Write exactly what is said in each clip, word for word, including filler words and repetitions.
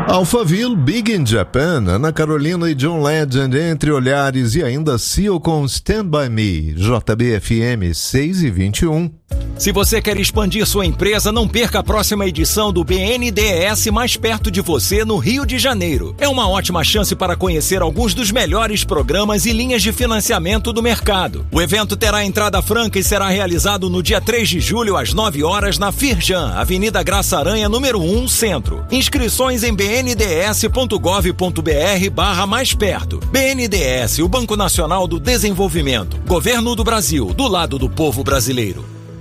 Alphaville, Big in Japan, Ana Carolina e John Legend, Entre Olhares e ainda Seal com Stand By Me, J B F M seis e vinte e um. Se você quer expandir sua empresa, não perca a próxima edição do B N D E S mais perto de você no Rio de Janeiro. É uma ótima chance para conhecer alguns dos melhores programas e linhas de financiamento do mercado. O evento terá entrada franca e será realizado no dia três de julho às nove horas na Firjan, Avenida Graça Aranha, número um, Centro. Inscrições em b n d s ponto gov ponto b r barra mais perto. B N D E S, o Banco Nacional do Desenvolvimento. Governo do Brasil, do lado do povo brasileiro.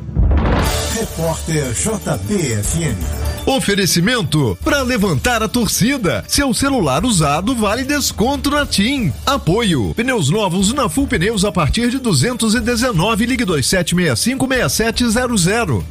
Repórter J B F M. Oferecimento para levantar a torcida. Seu celular usado vale desconto na TIM. Apoio. Pneus novos na Full Pneus a partir de duzentos e dezenove. Ligue dois sete seis cinco seis sete zero zero.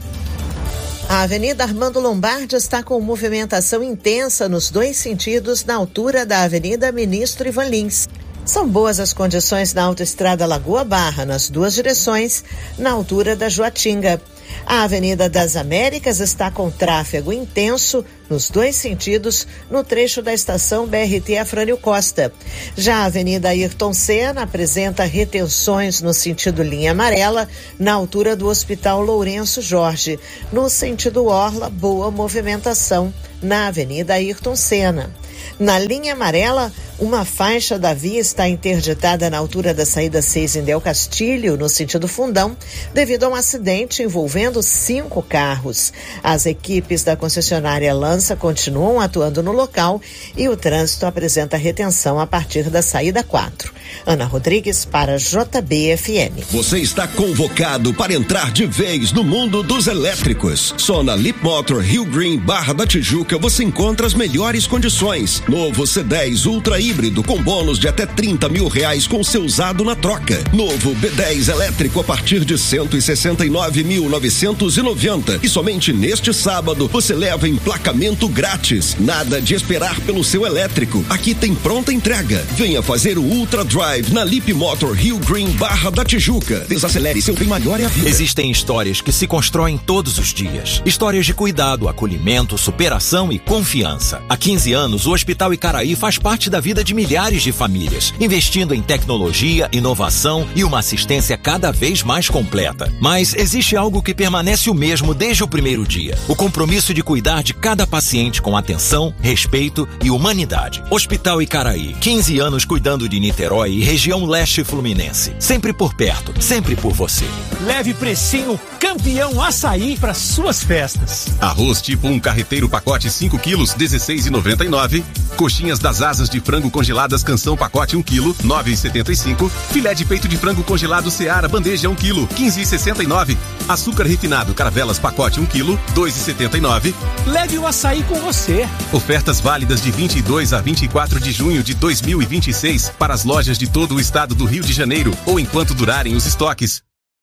A Avenida Armando Lombardi está com movimentação intensa nos dois sentidos na altura da Avenida Ministro Ivan Lins. São boas as condições na Autoestrada Lagoa Barra, nas duas direções, na altura da Joatinga. A Avenida das Américas está com tráfego intenso nos dois sentidos no trecho da estação B R T Afrânio Costa. Já a Avenida Ayrton Senna apresenta retenções no sentido linha amarela na altura do Hospital Lourenço Jorge. No sentido Orla, boa movimentação na Avenida Ayrton Senna. Na linha amarela, uma faixa da via está interditada na altura da saída seis em Del Castilho, no sentido Fundão, devido a um acidente envolvendo cinco carros. As equipes da concessionária Lança continuam atuando no local e o trânsito apresenta retenção a partir da saída quatro. Ana Rodrigues para J B F M. Você está convocado para entrar de vez no mundo dos elétricos. Só na Lip Motor Rio Green Barra da Tijuca você encontra as melhores condições. Novo C dez Ultra híbrido com bônus de até trinta mil reais com seu usado na troca. Novo B dez elétrico a partir de cento e sessenta e nove mil novecentos e noventa. E somente neste sábado você leva emplacamento grátis. Nada de esperar pelo seu elétrico. Aqui tem pronta entrega. Venha fazer o Ultra Drive na Lip Motor Rio Green Barra da Tijuca. Desacelere, seu bem maior é a vida. Existem histórias que se constroem todos os dias. Histórias de cuidado, acolhimento, superação e confiança. Há quinze anos, o Hospital Icaraí faz parte da vida de milhares de famílias, investindo em tecnologia, inovação e uma assistência cada vez mais completa. Mas existe algo que permanece o mesmo desde o primeiro dia: o compromisso de cuidar de cada paciente com atenção, respeito e humanidade. Hospital Icaraí, quinze anos cuidando de Niterói e região leste fluminense. Sempre por perto, sempre por você. Leve precinho Campeão Açaí para suas festas. Arroz tipo um carreteiro pacote cinco quilos, dezesseis reais e noventa e nove centavos. Coxinhas das asas de frango congeladas Canção pacote um quilo, nove reais e setenta e cinco centavos. Filé de peito de frango congelado Seara bandeja um quilo, quinze reais e sessenta e nove centavos. Açúcar refinado Caravelas pacote um quilo, dois reais e setenta e nove centavos. Leve o açaí com você. Ofertas válidas de vinte e dois a vinte e quatro de junho de dois mil e vinte e seis para as lojas de todo o estado do Rio de Janeiro ou enquanto durarem os estoques.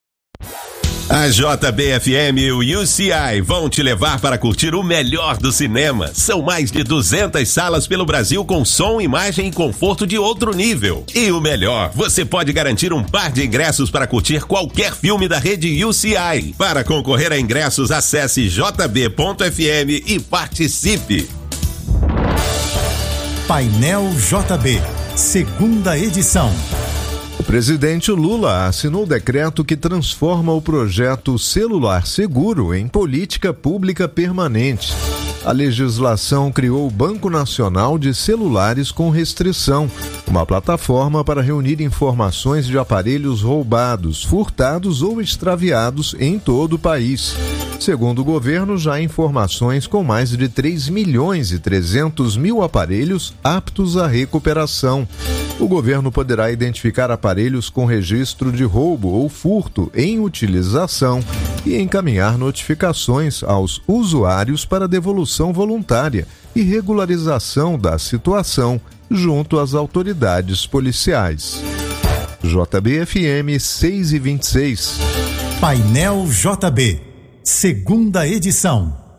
A J B F M e o U C I vão te levar para curtir o melhor do cinema. São mais de duzentas salas pelo Brasil com som, imagem e conforto de outro nível. E o melhor, você pode garantir um par de ingressos para curtir qualquer filme da rede U C I. Para concorrer a ingressos, acesse j b ponto f m e participe. Painel J B, segunda edição. O presidente Lula assinou o decreto que transforma o projeto Celular Seguro em política pública permanente. A legislação criou o Banco Nacional de Celulares com Restrição, uma plataforma para reunir informações de aparelhos roubados, furtados ou extraviados em todo o país. Segundo o governo, já há informações com mais de três milhões e trezentos mil aparelhos aptos à recuperação. O governo poderá identificar aparelhos com registro de roubo ou furto em utilização e encaminhar notificações aos usuários para devolução voluntária e regularização da situação junto às autoridades policiais. J B F M seis e vinte e seis. Painel J B, segunda edição.